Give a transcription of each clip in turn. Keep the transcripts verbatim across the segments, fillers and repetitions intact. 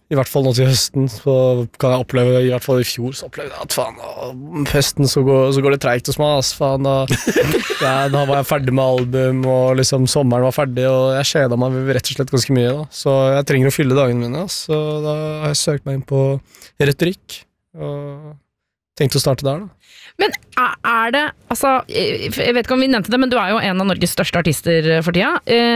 I hvert fall nå til høsten, så kan jeg oppleve, i hvert fall i fjor, så opplevde jeg at faen, å, høsten så går, så går det treigt hos meg, ass, faen, da, ja, da var jeg ferdig med album, og liksom sommeren var ferdig, og jeg kjeda meg rett og slett ganske mye, da. Så jeg trenger å fylle dagene mine, ass, så da har jeg søkt meg inn på retorikk, og tenkte å starte der, da. Men er det, altså, jeg vet ikke om vi nevnte det, men du er jo en av Norges største artister for tida.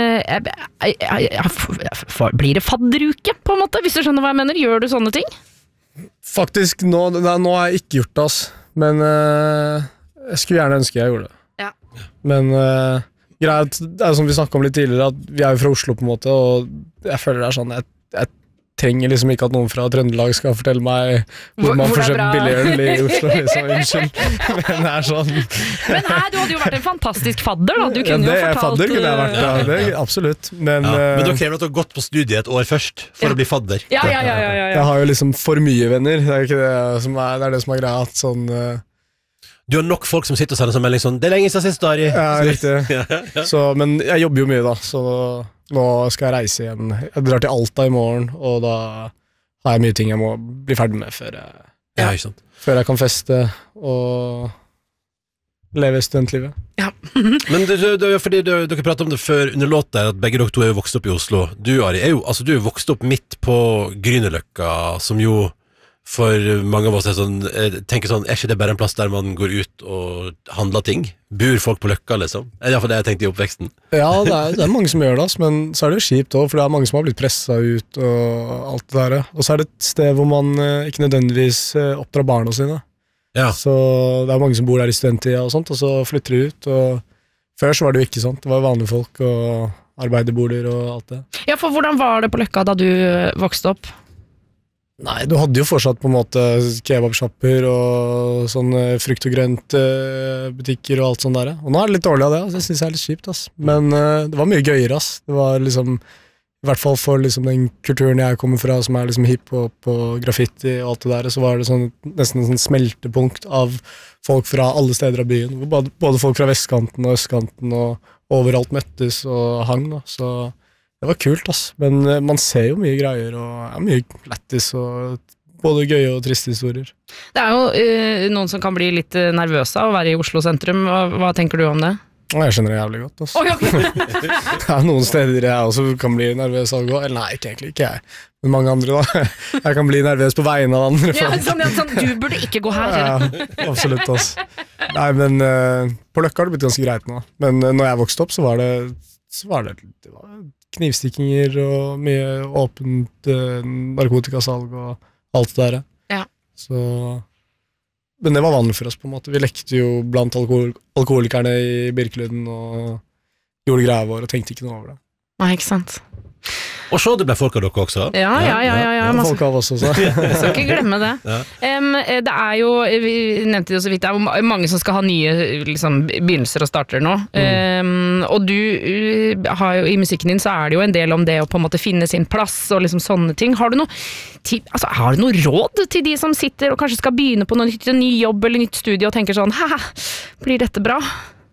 Blir det fadderuke, på en måte, hvis du skjønner hva jeg mener? Gjør du sånne ting? Faktisk, nå, nå har jeg ikke gjort det, ass. Men uh, jeg skulle gjerne ønske jeg gjorde det. Ja. Men uh, greit, det er som vi snakket om litt tidligere, at vi er jo fra Oslo på en måte, og jeg føler det er sånn, jeg, jeg trenger liksom ikke at noen fra Trøndelag skal fortelle meg hvor, hvor man får kjøpt billigøl i Oslo, liksom, unnskyld. Men det er sånn. Men nei, du hadde jo vært en fantastisk fadder, da. Du kunne ja, det, jo fortalt... Fadder kunne jeg vært, ja, det, absolutt. Men, ja, men da uh, krever det at du har gått på studiet et år først, for ja. å bli fadder. Ja, ja, ja, ja, ja, ja. Jeg har jo liksom for mye venner, det er ikke det som er, det er det som er greia, at sånn... Uh, Du har nok folk som sitter og sender sånn melding sånn, det er lenge siden sist, Ari. Ja, riktig. ja, ja. Så, men jeg jobber jo mye da, så nå skal jeg reise igjen. Jeg drar til Alta i morgen, og da har jeg mye ting jeg må bli ferdig med før jeg, ja, ikke sant. Før jeg kan feste og leve studentlivet. Ja. Men det, det, fordi det, dere pratet om det før under låta, at begge dere to er jo vokst opp i Oslo. Du, Ari, er jo, altså du er vokst opp midt på Grünerløkka, som jo for mange av oss er sånn, tenker sånn, er ikke det bare en plass der man går ut og handler ting? Bor folk på Løkka, liksom? Det er iallfall det jeg tenkte i oppveksten. Ja, det er, det er mange som gjør det, men så er det jo kjipt også, for det er mange som har blitt presset ut og alt det der. Og så er det et sted hvor man ikke nødvendigvis oppdrar barna sine. Ja. Så det er mange som bor der i studenttida og sånt, og så flytter de ut. Og før så var det jo ikke sånt, det var vanlige folk og arbeiderboliger og alt det. Ja, for hvordan var det på Løkka da du vokste opp? Nei, du hadde jo fortsatt på en måte kebabshopper og sånne frukt- og grønt butikker og alt sånt der. Og nå er det litt dårlig av det, altså. Det synes jeg er litt kjipt, ass. Men uh, det var mye gøyere, ass. Det var liksom, i hvert fall for liksom den kulturen jeg kommer fra, som er liksom hiphop og graffiti og alt det der, så var det sånn, nesten en sånn smeltepunkt av folk fra alle steder av byen. Både, både folk fra vestkanten og østkanten og overalt møttes og hang, da, så... Det var kult, ass, men man ser jo mye greier, og er mye lættis, og både gøye og triste historier. Det er jo uh, noen som kan bli litt nervøse av å være i Oslo sentrum. Hva, hva tenker du om det? Jeg skjønner det jævlig godt, ass. Oh, okay. Det er noen steder jeg også kan bli nervøs av å gå, eller nei, ikke egentlig ikke jeg, men mange andre da. Jeg kan bli nervøs på vegne av andre folk. Ja, sånn, ja, sånn, du burde ikke gå her. Ja, absolutt, ass. Nei, men uh, på Løkka har det blitt ganske greit nå, men uh, når jeg vokste opp, så var det, så var det, det var knivstikkinger og mye åpent uh, narkotikasalg og alt det der. Ja. Så, men det var vanlig for oss på en måte. Vi lekte jo blant alkohol alkoholikerne i Birkeluden og gjorde greia vår og tenkte ikke noe over det. Nei, ikke sant. Og så det ble folk av dere også. Ja, ja, ja. ja, ja, ja folk av oss også. Jeg skal ikke glemme det. Ja. Um, det er jo, vi nevnte det jo så vidt, det er jo mange som skal ha nye liksom, begynnelser og starter nå. Mm. Um, og du uh, har jo, i musikken din så er det jo en del om det å på en måte finne sin plass og liksom sånne ting. Har du noe, altså, har du noe råd til de som sitter og kanskje skal begynne på noe nytt, en ny jobb eller nytt studie og tenker sånn, hæ, blir dette bra?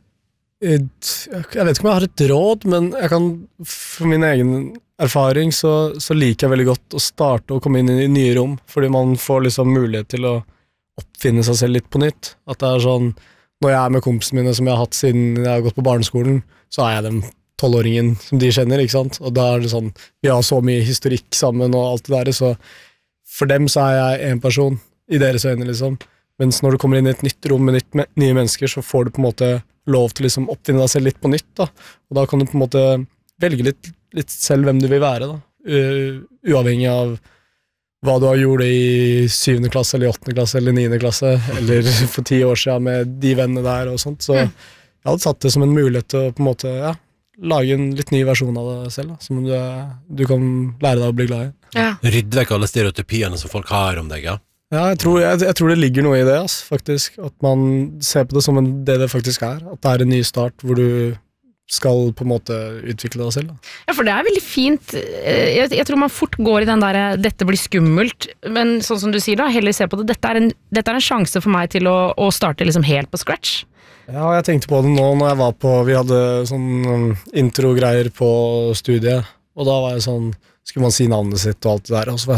Jeg vet ikke om jeg har et råd, men jeg kan, for min egen erfaring, så, så liker jeg veldig godt å starte og komme inn i nye rom, fordi man får liksom mulighet til å oppfinne seg selv litt på nytt. At det er sånn, når jeg er med kompisene mine som jeg har hatt siden jeg har gått på barneskolen, så er jeg den tolvåringen som de kjenner, ikke sant? Og da er det sånn, vi har så mye historikk sammen og alt det der, så for dem så er jeg en person i deres øyne, liksom. Mens når du kommer inn i et nytt rom med nytt, med nye mennesker, så får du på en måte lov til liksom oppfinne deg selv litt på nytt, da. Og da kan du på en måte velge litt, litt selv hvem du vil være, da. U- uavhengig av hva du har gjort i syvende klasse, eller åttende klasse, eller niende klasse, eller for ti år siden med de vennene der og sånt. Så jeg hadde satt det som en mulighet til å på en måte, ja, lage en litt ny versjon av det selv, da, som du, du kan lære deg å bli glad i. Ja. Rydde vekk alle stereotypiene som folk har om deg, ja? Ja, jeg tror, jeg, jeg tror det ligger noe i det, ass, faktisk. At man ser på det som en, det det faktisk er. At det er en ny start hvor du skal på en måte utvikle deg selv. Da. Ja, for det er veldig fint. Jeg, jeg tror man fort går i den der, dette blir skummelt, men sånn som du sier da, heller se på det. Dette er en, dette er en sjanse for meg til å, å starte liksom helt på scratch. Ja, jeg tenkte på det nå når jeg var på, vi hadde sånn um, intro-greier på studiet, og da var jeg sånn, skulle man si navnet sitt og alt det der, og så var jeg